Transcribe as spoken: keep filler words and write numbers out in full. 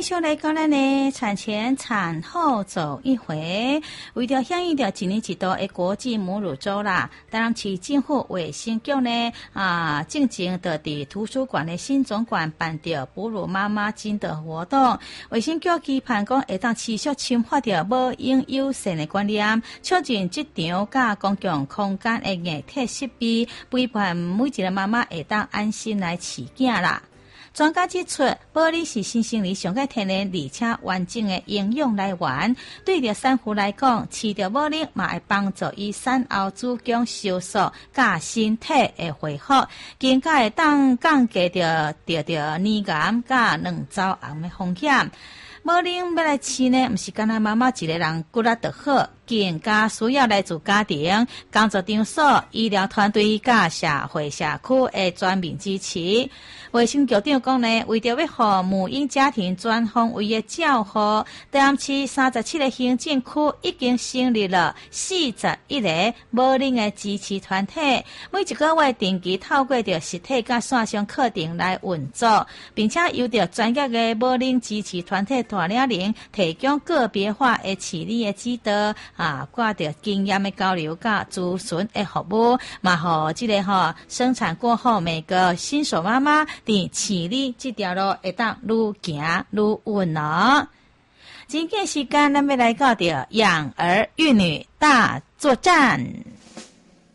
续来讲咱呢，产前产后走一回，为了响应着一年一度的国际母乳周啦，台南市政府卫生局呢啊，进前的伫图书馆的新总馆办着哺乳妈妈金的活动。卫生局期盼讲会当持续深化着母婴友善的观念，促进职场甲公共空间的硬体设备，陪伴每一个妈妈会当安心来饲囝啦。专家指出，母乳是新生儿上个天然而且完整的营养来源。对着产妇来讲，饲着母乳嘛会帮助伊产后子宫收缩，甲身体的恢复，更加会当降低着得着黏癌甲卵巢癌的风险。母乳要来饲呢，不是干那妈妈一个人骨力就好，更加需要来自家庭、工作场所、医疗团队甲社会社区的全面支持。卫生局长讲呢，为着要互母婴家庭全方位的照顾，台南市三十七个行政区已经成立了四十一个母婴的支持团体，每一个月定期透过着实体甲线上课程来运作，并且由着专业的母婴支持团体带领人提供个别化的饲乳的指导啊，挂着经验的交流甲咨询的服务，嘛互这个吼、哦、生产过后每个新手妈妈伫饲乳这条路会当愈行愈稳哦。今天时间咱要来到着养儿育女大作战。